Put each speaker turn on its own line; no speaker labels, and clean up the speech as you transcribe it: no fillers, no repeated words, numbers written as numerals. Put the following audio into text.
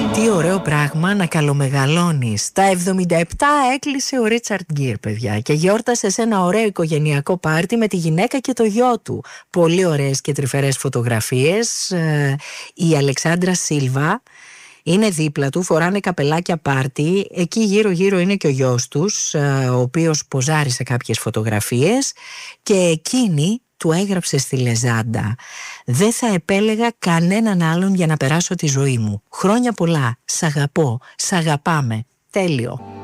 Τι ωραίο πράγμα να καλομεγαλώνεις. Στα 77 έκλεισε ο Ρίτσαρντ Γκίρ, παιδιά, και γιόρτασε σε ένα ωραίο οικογενειακό πάρτι με τη γυναίκα και το γιο του. Πολύ ωραίες και τρυφερές φωτογραφίες. Η Αλεξάνδρα Σίλβα είναι δίπλα του, φοράνε καπελάκια πάρτι. Εκεί γύρω-γύρω είναι και ο γιος τους, ο οποίος ποζάρει σε κάποιες φωτογραφίες, και εκείνη του έγραψε στη λεζάντα: «Δεν θα επέλεγα κανέναν άλλον για να περάσω τη ζωή μου. Χρόνια πολλά, σ' αγαπώ, σ' αγαπάμε». Τέλειο.